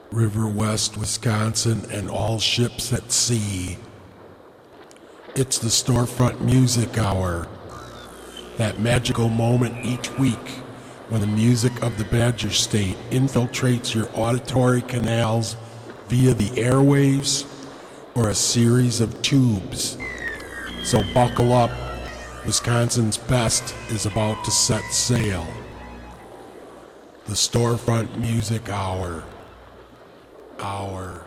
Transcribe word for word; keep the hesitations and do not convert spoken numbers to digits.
River West, Wisconsin, and all ships at sea. It's the Storefront Music Hour, that magical moment each week when the music of the Badger State infiltrates your auditory canals via the airwaves or a series of tubes. So buckle up, Wisconsin's best is about to set sail. The Storefront Music Hour. Hour.